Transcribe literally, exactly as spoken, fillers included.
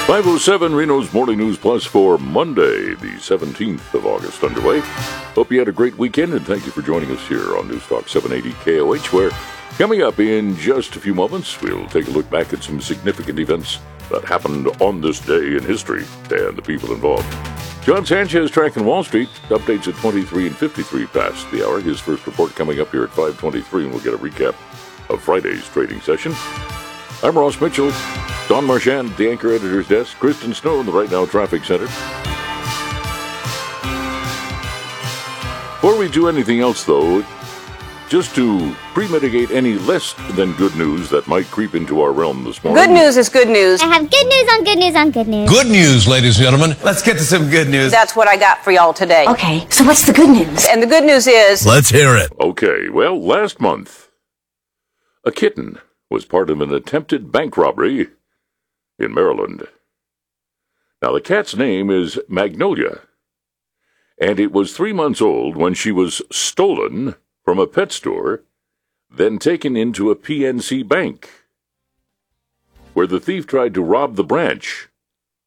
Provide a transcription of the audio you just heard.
five oh seven Reno's Morning News Plus for Monday, the seventeenth of August underway. Hope you had a great weekend, and thank you for joining us here on News Talk seven eighty K O H, where coming up in just a few moments, we'll take a look back at some significant events that happened on this day in history and the people involved. John Sanchez tracking Wall Street. Updates at twenty-three and fifty-three past the hour. His first report coming up here at five twenty-three, and we'll get a recap of Friday's trading session. I'm Ross Mitchell. Don Marchand at the Anchor Editor's Desk. Kristen Snow in the Right Now Traffic Center. Before we do anything else, though, just to pre-mitigate any less than good news that might creep into our realm this morning. Good news is good news. I have good news on good news on good news. Good news, ladies and gentlemen. Let's get to some good news. That's what I got for y'all today. Okay, so what's the good news? And the good news is... Let's hear it. Okay, well, last month, a kitten was part of an attempted bank robbery in Maryland. Now, the cat's name is Magnolia, and it was three months old when she was stolen from a pet store, then taken into a P N C bank, where the thief tried to rob the branch.